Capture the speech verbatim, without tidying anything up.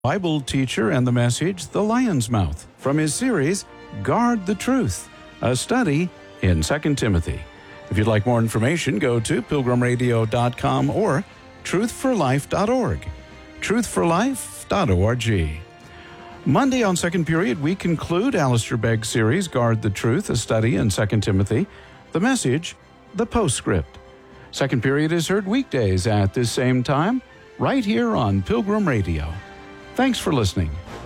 Bible teacher and the message, The Lion's Mouth, from his series, Guard the Truth, a study in Second Timothy. If you'd like more information, go to pilgrim radio dot com or truth for life dot org. truth for life dot org. Monday on Second Period, we conclude Alistair Begg's series, Guard the Truth, a study in Second Timothy. The message, the postscript. Second Period is heard weekdays at this same time, right here on Pilgrim Radio. Thanks for listening.